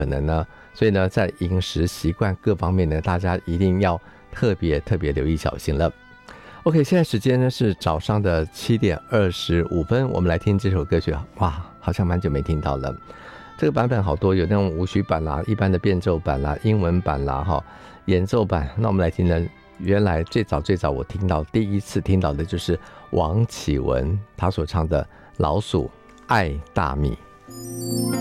可能呢？所以呢，在饮食习惯各方面呢，大家一定要特别留意小心了。OK， 现在时间呢是早上的7点25分，我们来听这首歌曲。哇，好像蛮久没听到了。这个版本好多，有那种舞曲版啦、一般的变奏版啦、英文版啦、演奏版。那我们来听呢，原来最早我第一次听到的就是王启文他所唱的《老鼠爱大米》。